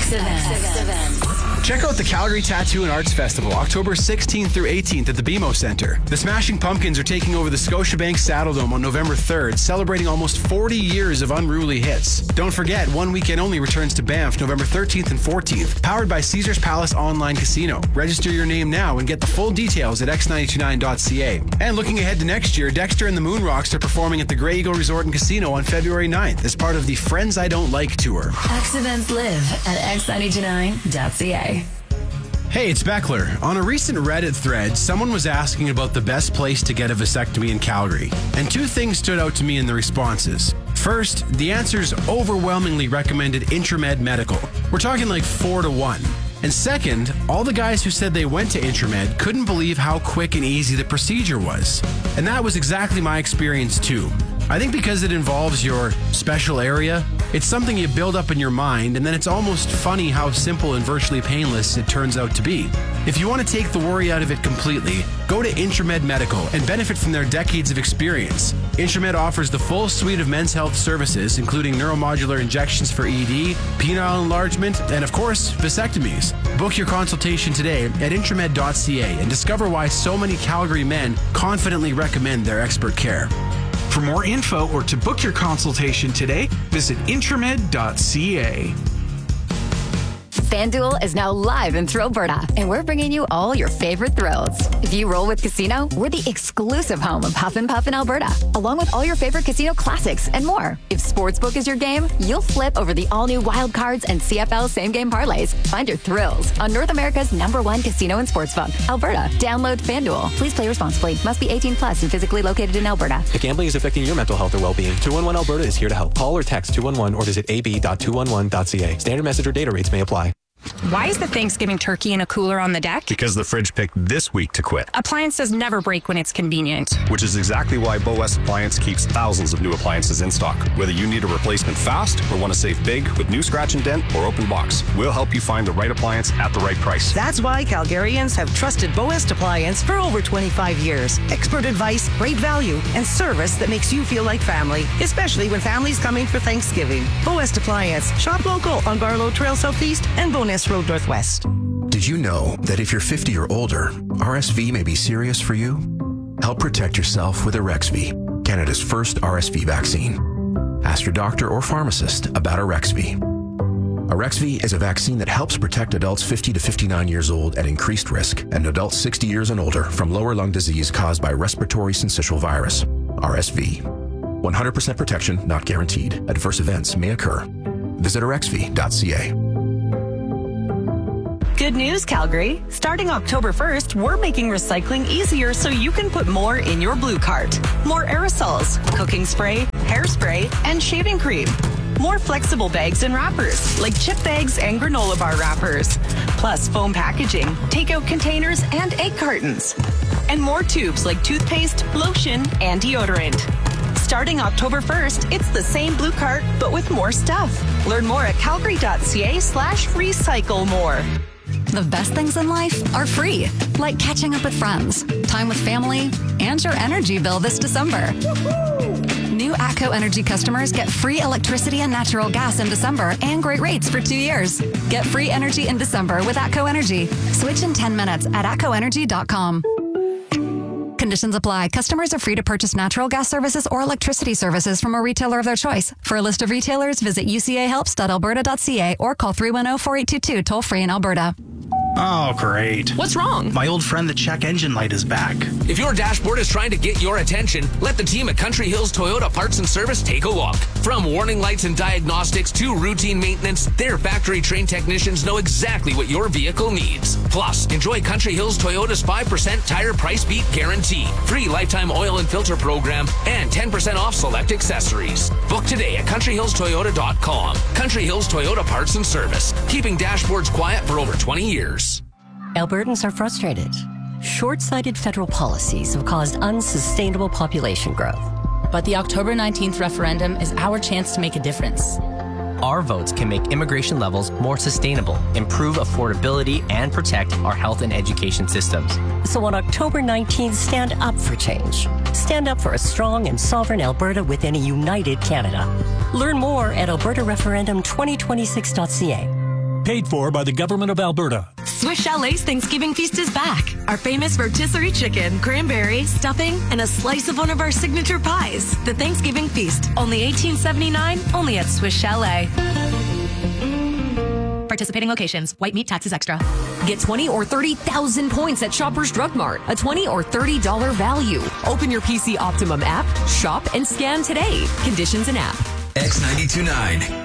X Events. Check out the Calgary Tattoo and Arts Festival, October 16th through 18th at the BMO Centre. The Smashing Pumpkins are taking over the Scotiabank Saddledome on November 3rd, celebrating almost 40 years of unruly hits. Don't forget, One Weekend Only returns to Banff November 13th and 14th, powered by Caesars Palace Online Casino. Register your name now and get the full details at x929.ca. And looking ahead to next year, Dexter and the Moonrocks are performing at the Grey Eagle Resort and Casino on February 9th as part of the Friends I Don't Like tour. X Events live at x929.ca. Hey, it's Beckler. On a recent Reddit thread, someone was asking about the best place to get a vasectomy in Calgary. And two things stood out to me in the responses. First, the answers overwhelmingly recommended Intramed Medical. We're talking like 4-1. And second, all the guys who said they went to Intramed couldn't believe how quick and easy the procedure was. And that was exactly my experience too. I think because it involves your special area, it's something you build up in your mind, and then it's almost funny how simple and virtually painless it turns out to be. If you want to take the worry out of it completely, go to Intramed Medical and benefit from their decades of experience. Intramed offers the full suite of men's health services, including neuromodular injections for ED, penile enlargement, and of course, vasectomies. Book your consultation today at intramed.ca and discover why so many Calgary men confidently recommend their expert care. For more info or to book your consultation today, visit intramed.ca. FanDuel is now live in Thrillberta, and we're bringing you all your favorite thrills. If you roll with Casino, we're the exclusive home of Huff and Puff in Alberta, along with all your favorite casino classics and more. If Sportsbook is your game, you'll flip over the all-new Wild Cards and CFL same-game parlays. Find your thrills on North America's #1 casino and sportsbook, Alberta. Download FanDuel. Please play responsibly. Must be 18 plus and physically located in Alberta. If gambling is affecting your mental health or well-being, 211 Alberta is here to help. Call or text 211 or visit ab.211.ca. Standard message or data rates may apply. Why is the Thanksgiving turkey in a cooler on the deck? Because the fridge picked this week to quit. Appliances never break when it's convenient. Which is exactly why Bow West Appliance keeps thousands of new appliances in stock. Whether you need a replacement fast or want to save big with new scratch and dent or open box, we'll help you find the right appliance at the right price. That's why Calgarians have trusted Bow West Appliance for over 25 years. Expert advice, great value, and service that makes you feel like family, especially when family's coming for Thanksgiving. Bow West Appliance. Shop local on Barlow Trail Southeast and Bowness Road Northwest. Did you know that if you're 50 or older, RSV may be serious for you? Help protect yourself with Arexvy, Canada's first RSV vaccine. Ask your doctor or pharmacist about Arexvy. Arexvy is a vaccine that helps protect adults 50 to 59 years old at increased risk and adults 60 years and older from lower lung disease caused by respiratory syncytial virus, RSV. 100% protection not guaranteed. Adverse events may occur. Visit arexvy.ca. Good news, Calgary. Starting October 1st, we're making recycling easier so you can put more in your blue cart. More aerosols, cooking spray, hairspray, and shaving cream. More flexible bags and wrappers, like chip bags and granola bar wrappers. Plus foam packaging, takeout containers, and egg cartons. And more tubes like toothpaste, lotion, and deodorant. Starting October 1st, it's the same blue cart, but with more stuff. Learn more at calgary.ca/recycle more. The best things in life are free, like catching up with friends, time with family, and your energy bill this December. New ATCO Energy customers get free electricity and natural gas in December and great rates for 2 years. Get free energy in December with ATCO Energy. Switch in 10 minutes at atcoenergy.com. Conditions apply. Customers are free to purchase natural gas services or electricity services from a retailer of their choice. For a list of retailers, visit ucahelps.alberta.ca or call 310-4822 toll-free in Alberta. Oh, great. What's wrong? My old friend, the check engine light, is back. If your dashboard is trying to get your attention, let the team at Country Hills Toyota Parts and Service take a look. From warning lights and diagnostics to routine maintenance, their factory-trained technicians know exactly what your vehicle needs. Plus, enjoy Country Hills Toyota's 5% tire price beat guarantee, free lifetime oil and filter program, and 10% off select accessories. Book today at countryhillstoyota.com. Country Hills Toyota Parts and Service, keeping dashboards quiet for over 20 years. Albertans are frustrated. Short-sighted federal policies have caused unsustainable population growth. But the October 19th referendum is our chance to make a difference. Our votes can make immigration levels more sustainable, improve affordability, and protect our health and education systems. So on October 19th, stand up for change. Stand up for a strong and sovereign Alberta within a united Canada. Learn more at albertareferendum2026.ca. Paid for by the Government of Alberta. Swiss Chalet's Thanksgiving feast is back. Our famous rotisserie chicken, cranberry, stuffing, and a slice of one of our signature pies. The Thanksgiving feast, only $18.79, only at Swiss Chalet. Participating locations. White meat taxes extra. Get 20 or 30,000 points at Shoppers Drug Mart. A $20 or $30 value. Open your PC Optimum app, shop, and scan today. Conditions in app. X92.9.